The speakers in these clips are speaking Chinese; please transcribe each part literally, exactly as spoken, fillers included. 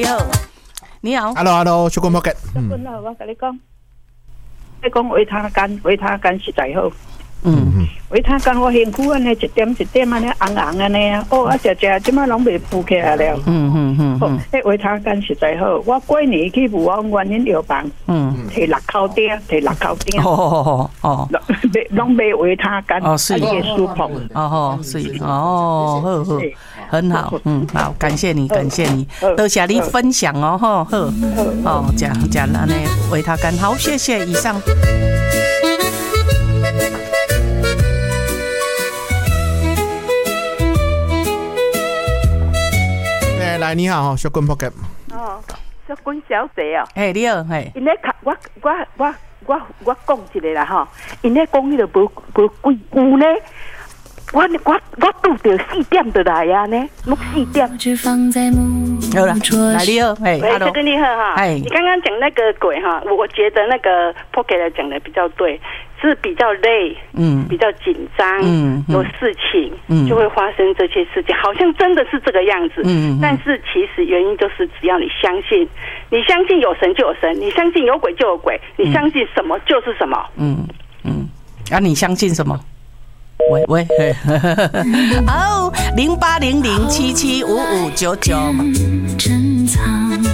你好，你好 ，Hello Hello， 小君 Pocket， 小君好，我跟你讲，你讲维他干，维他干实在好。 嗯， 维他干我辛苦安尼一点一点安尼红红安尼啊，哦，啊食食，即摆拢袂浮起来了。 嗯嗯嗯嗯， 迄维他干实在好。我过年去武汉原因药房，嗯，摕六口鼎，摕六口鼎。 哦哦哦， 买拢买维他干， 哦是， 也舒服。 哦哦是，哦好好，很好，嗯好，感谢你，感谢你，多谢你分享哦，好好，哦，讲讲安尼维他干，好，谢谢，以上。 来，你好，小君 Pocket。 哦，小君小姐哦。 嘿，你好，嘿。 因咧，我我我我我讲一个啦吼，因咧讲迄个无无几久呢，我我我拄着四点就来啊呢，六四点。 好了，来你好，嘿 ，Hello， 小君你好哈。 哎， 你刚刚讲那个鬼哈，我觉得那个 Pocket 讲的比较对。是比较累，嗯，比较紧张，嗯，有事情，嗯，就会发生这些事情，好像真的是这个样子，嗯，但是其实原因就是只要你相信，你相信有神就有神，你相信有鬼就有鬼，你相信什么就是什么，嗯嗯，啊，你相信什么？喂喂，好，零八零零七七五五九九。珍藏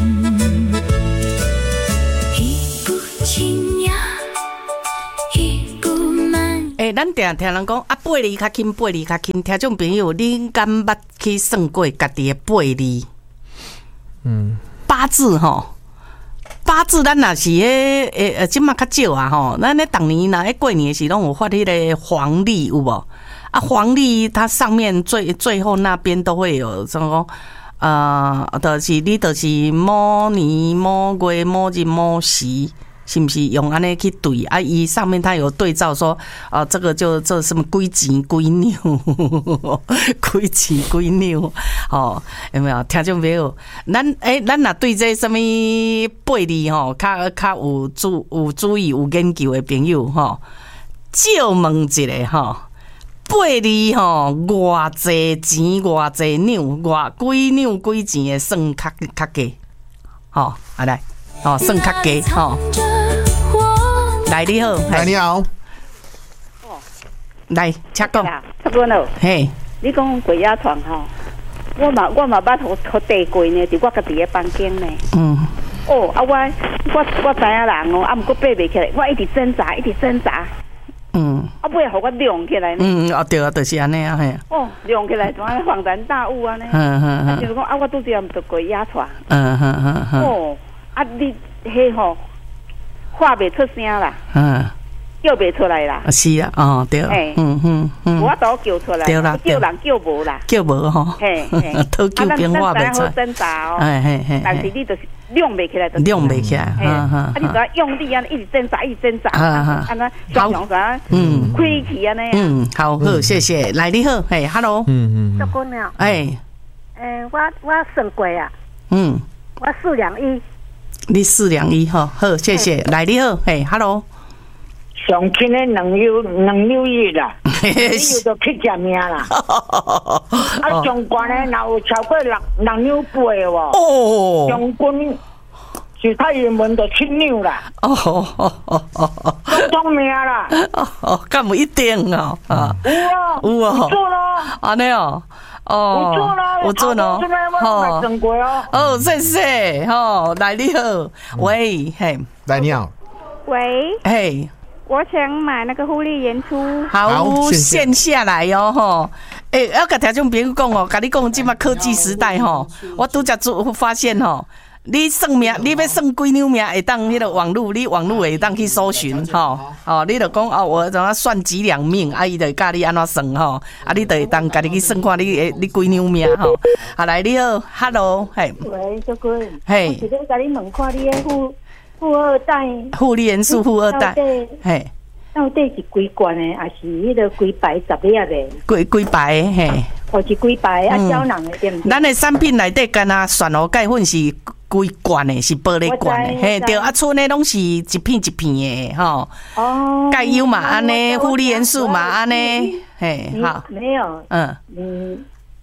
诶，咱定听人讲啊，八字较轻，八字较轻。听众朋友，你敢捌去算过家己的八字？嗯，八字吼，八字咱若是诶诶呃，即马较少啊吼。咱咧当年若诶过年时，拢有发迄个黄历有无？啊，黄历它上面最最后那边都会有什么？呃，就是你就是某年某月某日某时。是不是用安尼去对啊？伊上面它有对照说，啊，这个就这什么几钱几两，几钱几两，哦，有没有？听众朋友，咱诶，咱若对这什么八字吼，较较有注有注意有研究的朋友吼，借问一下吼，八字吼，偌济钱偌济两，偌几两几钱的算较较低，吼，啊来。哦，算较低吼。来你好， 来你好。 哦， 来，请讲。 差不多了。 嘿， 你讲鬼压床吼，我嘛我嘛捌互互地过呢，伫我家己的房间呢。嗯。哦，啊我我我知影人哦，啊毋过爬袂起来，我一直挣扎，一直挣扎。嗯。啊，尾互我亮起来呢。嗯， 哦对啊，就是安尼啊，嘿。 哦，亮起来，怎啊恍然大悟啊呢？嗯嗯嗯。啊，就是讲啊，我拄则毋着鬼压床。嗯嗯嗯嗯。哦。啊，你迄吼话袂出声啦，嗯，叫袂出来啦， 是啊，哦对，嗯嗯嗯， 我都叫出来， 对啦， 叫人叫无啦， 叫无吼，嘿嘿，讨叫变话袂出， 挣扎哦， 嘿嘿嘿， 但是你就是亮袂起来， 亮袂起来，哈哈， 啊你就要用力啊，一直挣扎，一直挣扎，啊哈，安那双双啥，嗯，开起安尼啊， 嗯，好好，谢谢，来你好，嘿 ，hello， 嗯嗯，小姑娘， 哎， 诶，我我算过啊， 嗯， 我四两一。 你四两一吼，好，谢谢。来你好，嘿 ，hello。 上轻的两六两六一啦，你有都去食命啦。啊，上悬的若有超过六六两八哦。哦。上悬是太阳门就七两啦。哦哦哦哦哦。中命啦。 哦哦，敢有一定哦？啊。 有啊。 有啊。 有做咯。 安尼哦。 哦，有做咯， 有做咯， 好， 哦，谢谢，吼，来你好，喂，嘿， 来你好， 喂， 嘿， 我想买那个护理演出， 好，线下来哦，吼，诶，要甲听众朋友讲哦，甲你讲，即马科技时代吼，我拄则做发现吼。你算命，你要算几两命会当迄个网络，你网络会当去搜寻吼，哦，你就讲哦，我怎啊算几两命，啊，伊就教你安怎算吼，啊，你就会当家己去算看你你几两命吼。啊，来你好 ，Hello， 嘿， 喂，小君， 嘿， 我是咧甲你问看你的富富二代， 富丽元素富二代，嘿， 到底是几罐的，还是迄个几排十粒的？ 几几排嘿， 或是几排啊？胶囊的对毋对？ 咱的产品内底干啊，旋螺钙粉是。规罐的是玻璃罐的，嘿对，啊剩的拢是一片一片的吼。哦。钙油嘛安尼，护理元素嘛安尼，嘿好。 没有。嗯。嗯，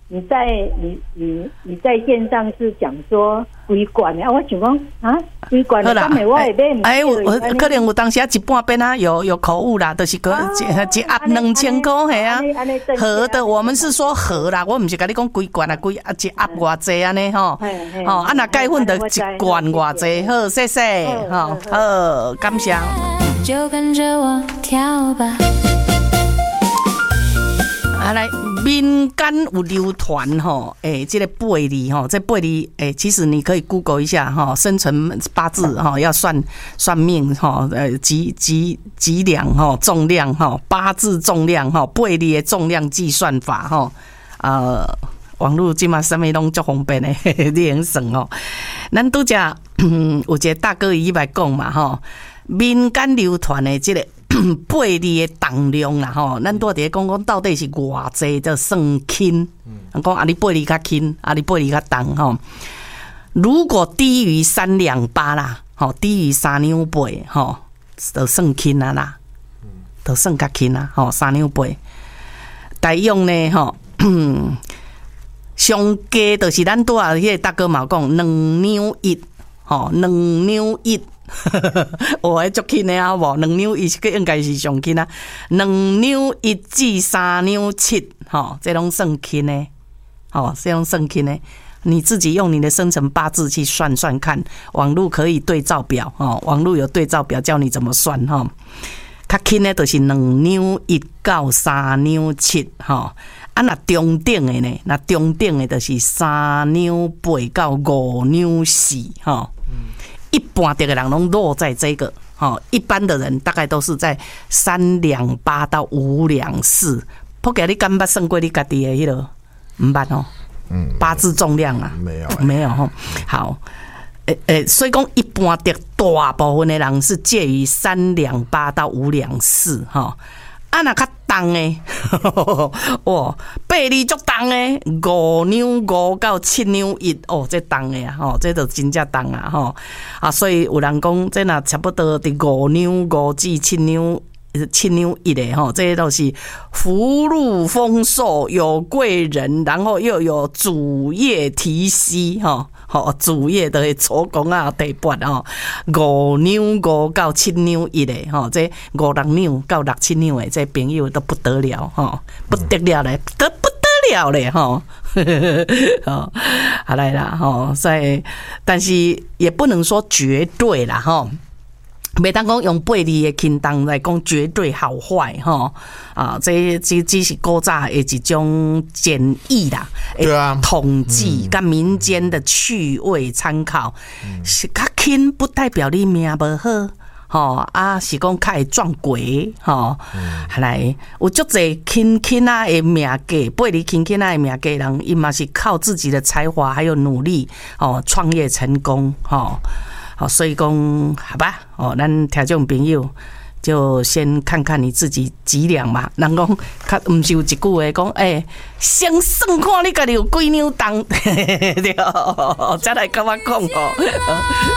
你在你你你在线上是讲说规罐的啊，我想讲啊，规罐的，刚才我也买。 哎，我可能有当时啊一半边啊有有口误啦，就是个一一盒两千块系啊，盒的我们是说盒啦，我唔是跟你讲规罐啊，规啊一盒偌济安尼吼，吼啊那钙粉的一罐偌济，好谢谢，吼好感谢。就跟着我跳吧。啊来。民间有流传吼，诶，这个背离吼，这背离诶，其实你可以 Google 一下哈，生辰八字哈，要算算命哈，呃，几几几两哈，重量哈，八字重量哈，背离的重量计算法哈，呃，网络今嘛什么拢足方便的，你能算哦。咱拄只有一个大哥伊来讲嘛吼，民间流传的这个。背离的重量啦吼，咱拄伫讲讲到底是偌济就算轻，讲啊你背离较轻，啊你背离较重吼。如果低于三两八啦，吼低于三两八吼，就算轻啊啦，就算较轻啊，吼三两八。大用呢吼，上加就是咱拄啊迄个大哥嘛讲两两一，吼两两一。我还足轻的啊，无两两一个应该是上轻啊，两两一至三两七，吼，这拢算轻的，吼，这拢算轻的。你自己用你的生辰八字去算算看，网络可以对照表，吼，网络有对照表教你怎么算，吼。较轻的就是两两一到三两七，吼。啊，那中等的呢？那中等的就是三两八到五两四，吼。一般的人拢落在这个，哈，一般的人大概都是在三两八到五两四。不给你敢捌算过你家己的迄个？唔捌哦，嗯，八字重量啊， 没有， 没有吼。好，诶、欸、诶、欸，所以讲一般的大部分的人是介于三两八到五两四，哈。啊，那较重诶，哇，八字足重诶，五两五到七两一，哦，这重诶啊，吼，这就真正重啊，吼啊，所以有人讲，这若差不多伫五两五至七两七两一诶，吼，这都是福禄丰寿，有贵人，然后又有主业提息，吼。吼，主业都是粗工啊，地拔吼，五两五到七两一的吼，这五六两到六七两的，这朋友都不得了吼，不得了嘞，都不得了嘞吼，好，好来啦吼，所以但是也不能说绝对啦吼。袂当讲用背离的轻重来讲绝对好坏吼啊，这这只是古早的一种简易啦， 对啊， 统计跟民间的趣味参考，是较轻不代表你命不好。吼啊，是讲较会撞鬼吼，来有足侪轻轻啊的命格，背离轻轻啊的命格人，伊嘛是靠自己的才华还有努力哦，创业成功吼。好，所以讲好吧，哦，咱听众朋友就先看看你自己几两嘛。人讲，较毋是有一句话讲，诶、欸，先算看你家己有几两重，对，再来跟我讲哦。